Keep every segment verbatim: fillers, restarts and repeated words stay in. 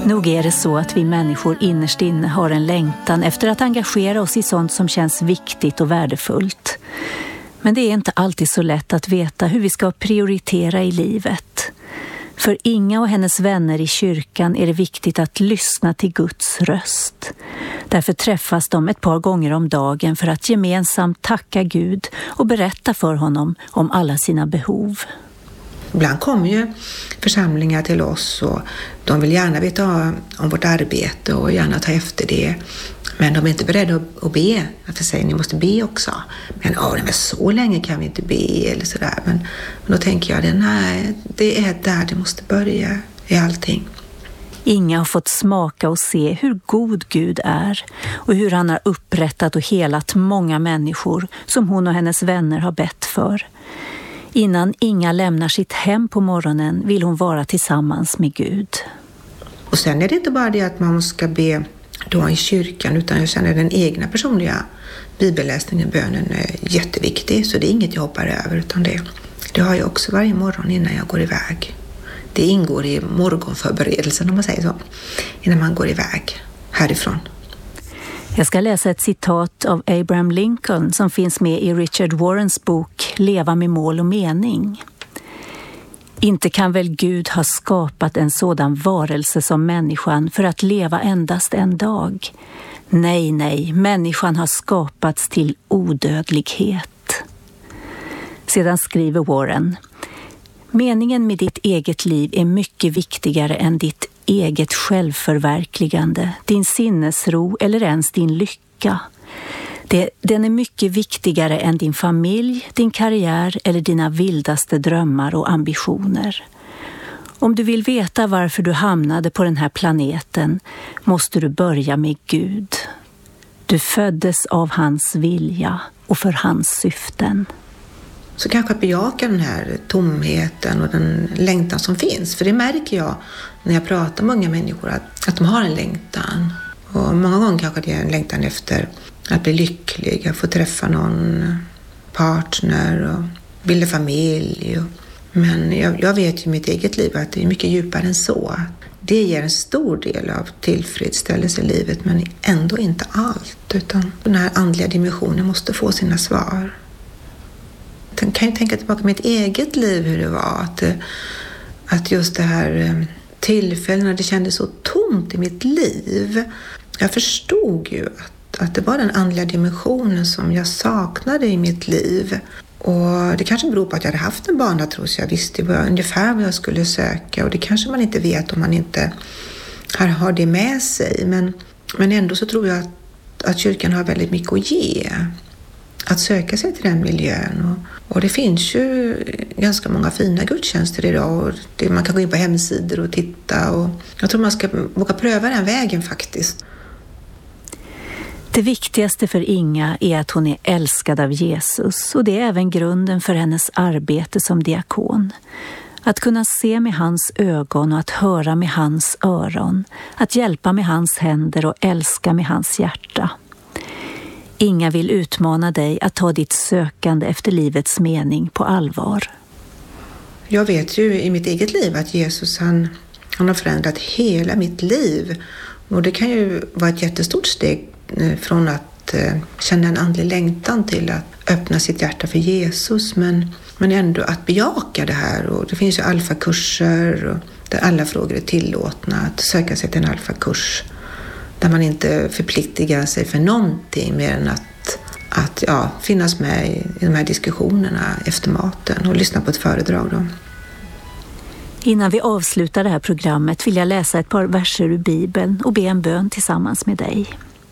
Nog är det så att vi människor innerst inne har en längtan efter att engagera oss i sånt som känns viktigt och värdefullt. Men det är inte alltid så lätt att veta hur vi ska prioritera i livet. För Inga och hennes vänner i kyrkan är det viktigt att lyssna till Guds röst. Därför träffas de ett par gånger om dagen för att gemensamt tacka Gud och berätta för honom om alla sina behov. Ibland kommer ju församlingar till oss och de vill gärna veta om vårt arbete och gärna ta efter det. Men de är inte beredda att be. För säger ni måste be också. Men åh, men så länge kan vi inte be eller sådär. Men, men då tänker jag, det, nej, det är där det måste börja i allting. Inga har fått smaka och se hur god Gud är och hur han har upprättat och helat många människor som hon och hennes vänner har bett för. Innan Inga lämnar sitt hem på morgonen vill hon vara tillsammans med Gud. Och sen är det inte bara det att man ska be då i kyrkan, utan jag känner den egna personliga bibelläsningen, bönen är jätteviktig. Så det är inget jag hoppar över, utan det, det har jag också varje morgon innan jag går iväg. Det ingår i morgonförberedelsen om man säger så, innan man går iväg härifrån. Jag ska läsa ett citat av Abraham Lincoln som finns med i Richard Warrens bok Leva med mål och mening. Inte kan väl Gud ha skapat en sådan varelse som människan för att leva endast en dag. Nej, nej, människan har skapats till odödlighet. Sedan skriver Warren: meningen med ditt eget liv är mycket viktigare än ditt eget självförverkligande, din sinnesro eller ens din lycka. Det, den är mycket viktigare än din familj, din karriär eller dina vildaste drömmar och ambitioner. Om du vill veta varför du hamnade på den här planeten måste du börja med Gud. Du föddes av hans vilja och för hans syften. Så kanske bejaka den här tomheten och den längtan som finns. För det märker jag när jag pratar med många människor att, att de har en längtan. Och många gånger kanske det är en längtan efter att bli lycklig, att få träffa någon partner och bilda familj. Men jag, jag vet ju i mitt eget liv att det är mycket djupare än så. Det ger en stor del av tillfredsställelse i livet, men ändå inte allt. Utan den här andliga dimensionen måste få sina svar. Jag kan ju tänka tillbaka på mitt eget liv, hur det var. Att, att just det här tillfällen när det kändes så tomt i mitt liv. Jag förstod ju att, att det var den andliga dimensionen som jag saknade i mitt liv. Och det kanske beror på att jag hade haft en barnatro, så jag visste ungefär vad jag skulle söka. Och det kanske man inte vet om man inte har, har det med sig. Men, men ändå så tror jag att, att kyrkan har väldigt mycket att ge. Att söka sig till den miljön. Och, och det finns ju ganska många fina gudstjänster idag. Och det, man kan gå in på hemsidor och titta. Och jag tror man ska våga pröva den vägen faktiskt. Det viktigaste för Inga är att hon är älskad av Jesus, och det är även grunden för hennes arbete som diakon. Att kunna se med hans ögon och att höra med hans öron, att hjälpa med hans händer och älska med hans hjärta. Inga vill utmana dig att ta ditt sökande efter livets mening på allvar. Jag vet ju i mitt eget liv att Jesus han, han har förändrat hela mitt liv. Och det kan ju vara ett jättestort steg från att eh, känna en andlig längtan till att öppna sitt hjärta för Jesus, men, men ändå att bejaka det här. Och det finns ju alfakurser och där alla frågor är tillåtna, att söka sig till en alfakurs där man inte förpliktigar sig för någonting mer än att, att ja, finnas med i, i de här diskussionerna efter maten och lyssna på ett föredrag då. Innan vi avslutar det här programmet vill jag läsa ett par verser ur Bibeln och be en bön tillsammans med dig.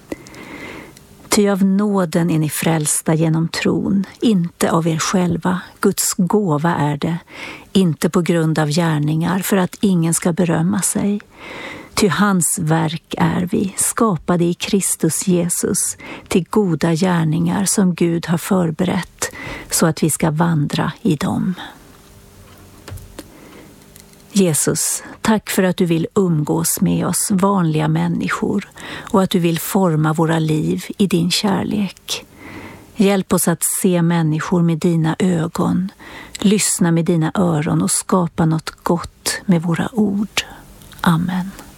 Ty av nåden är ni frälsta genom tron, inte av er själva. Guds gåva är det, inte på grund av gärningar, för att ingen ska berömma sig. Ty hans verk är vi, skapade i Kristus Jesus, till goda gärningar som Gud har förberett, så att vi ska vandra i dem. Jesus, tack för att du vill umgås med oss vanliga människor och att du vill forma våra liv i din kärlek. Hjälp oss att se människor med dina ögon, lyssna med dina öron och skapa något gott med våra ord. Amen.